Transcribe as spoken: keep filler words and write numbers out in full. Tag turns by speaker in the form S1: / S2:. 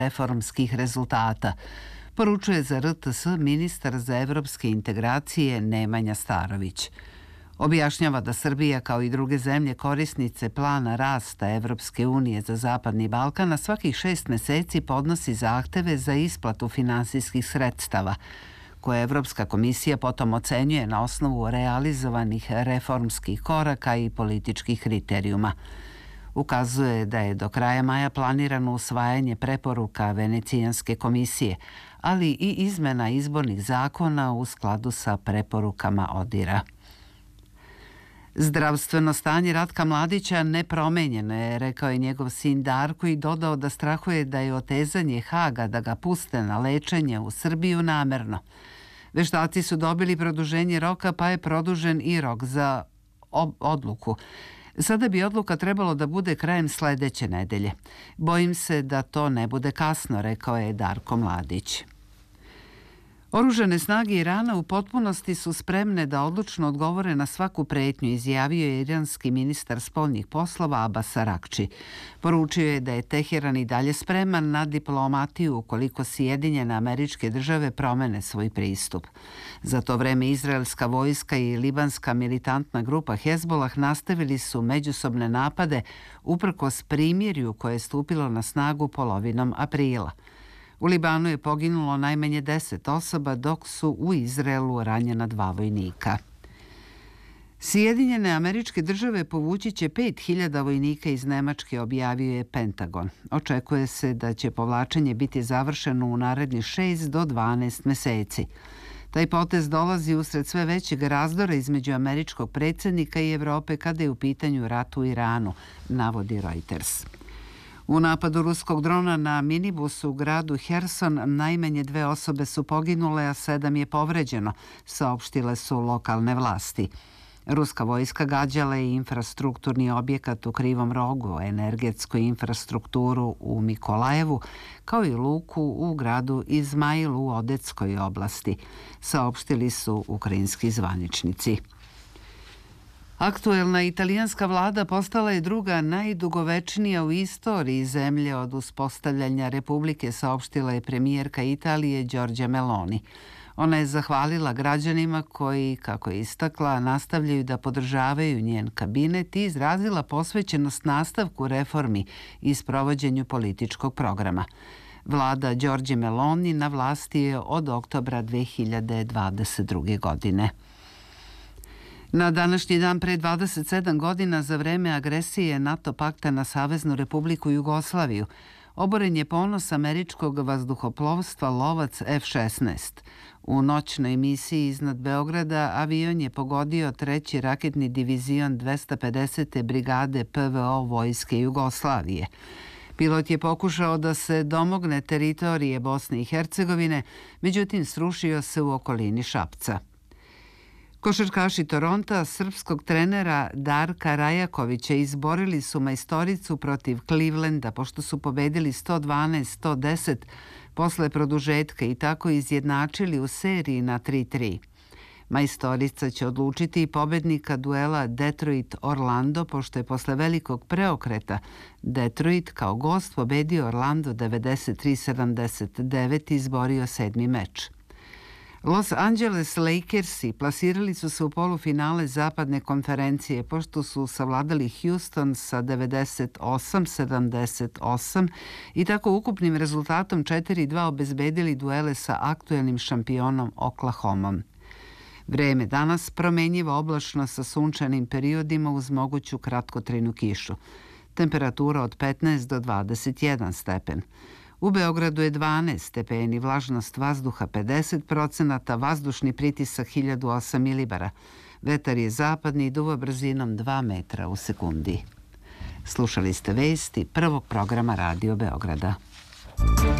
S1: reformskih rezultata, poručuje za R T S ministar za evropske integracije Nemanja Starović. Objašnjava da Srbija kao i druge zemlje korisnice plana rasta Evropske unije za Zapadni Balkan na svakih šest meseci podnosi zahteve za isplatu finansijskih sredstava, koje Evropska komisija potom ocenjuje na osnovu realizovanih reformskih koraka i političkih kriterijuma. Ukazuje da je do kraja maja planirano usvajanje preporuka Venecijanske komisije, ali i izmena izbornih zakona u skladu sa preporukama ODIR-a. Zdravstveno stanje Ratka Mladića nepromenjeno je, rekao je njegov sin Darko i dodao da strahuje da je otezanje Haga da ga puste na lečenje u Srbiju namerno. Veštaci su dobili produženje roka, pa je produžen i rok za odluku. Sada bi odluka trebalo da bude krajem sledeće nedelje. Bojim se da to ne bude kasno, rekao je Darko Mladić. Oružane snage Irana u potpunosti su spremne da odlučno odgovore na svaku pretnju, izjavio je iranski ministar spoljnih poslova Abbas Arakči. Poručio je da je Teheran i dalje spreman na diplomatiju ukoliko Sjedinjene Američke Države promene svoj pristup. Za to vreme izraelska vojska i libanska militantna grupa Hezbolah nastavili su međusobne napade uprkos primirju koje je stupilo na snagu polovinom aprila. U Libanu je poginulo najmanje deset osoba, dok su u Izraelu ranjena dva vojnika. Sjedinjene Američke Države povući će pet hiljada vojnika iz Nemačke, objavio je Pentagon. Očekuje se da će povlačenje biti završeno u narednih šest do dvanaest meseci. Taj potez dolazi usred sve većeg razdora između američkog predsjednika i Evrope kada je u pitanju rat u Iranu, navodi Reuters. U napadu ruskog drona na minibus u gradu Herson najmanje dve osobe su poginule, a sedam je povređeno, saopštile su lokalne vlasti. Ruska vojska gađala je infrastrukturni objekat u Krivom rogu, energetsku infrastrukturu u Mikolajevu, kao i luku u gradu Izmail u Odetskoj oblasti, saopštili su ukrajinski zvaničnici. Aktuelna italijanska vlada postala je druga najdugovečnija u istoriji zemlje od uspostavljanja republike, saopštila je premijerka Italije Giorgia Meloni. Ona je zahvalila građanima koji, kako je istakla, nastavljaju da podržavaju njen kabinet i izrazila posvećenost nastavku reformi i sprovođenju političkog programa. Vlada Giorgia Meloni na vlasti je od oktobra dve hiljade dvadeset druge. godine. Na današnji dan pre dvadeset sedam godina, za vreme agresije NATO pakta na Saveznu Republiku Jugoslaviju, oboren je ponos američkog vazduhoplovstva Lovac F šesnaest. U noćnoj misiji iznad Beograda avion je pogodio treći raketni divizion dvesta pedesete brigade P V O Vojske Jugoslavije. Pilot je pokušao da se domogne teritorije Bosne i Hercegovine, međutim srušio se u okolini Šapca. Košarkaši Toronta srpskog trenera Darka Rajakovića izborili su majstoricu protiv Clevelanda pošto su pobedili sto dvanaest sto deset posle produžetka i tako izjednačili u seriji na tri tri. Majstorica će odlučiti i pobednika duela Detroit-Orlando, pošto je posle velikog preokreta Detroit kao gost pobedio Orlando devedeset tri sedamdeset devet i izborio sedmi meč. Los Angeles Lakersi plasirali su se u polufinale zapadne konferencije pošto su savladali Houston sa devedeset osam sedamdeset osam i tako ukupnim rezultatom četiri dva obezbedili duele sa aktuelnim šampionom Oklahomom. Vreme danas promenjivo, oblačno sa sunčanim periodima uz moguću kratkotrajnu kišu. Temperatura od petnaest do dvadeset jedan stepen. U Beogradu je dvanaest stepeni, vlažnost vazduha pedeset procenata, vazdušni pritisak hiljadu osam milibara. Vetar je zapadni i duva brzinom dva metra u sekundi. Slušali ste vesti prvog programa Radio Beograda.